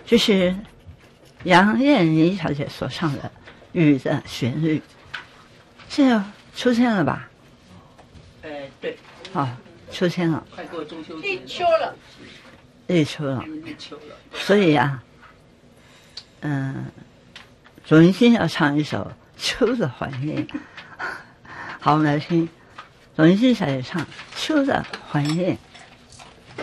这是杨燕妮小姐所唱的《雨的旋律》，这出现了吧？ 对， 出现了， 快过中秋节， 立秋了， 立秋了， 立秋了。 所以啊，左云欣要唱一首《秋的怀念》。好，我们来听左云欣小姐唱《秋的怀念》。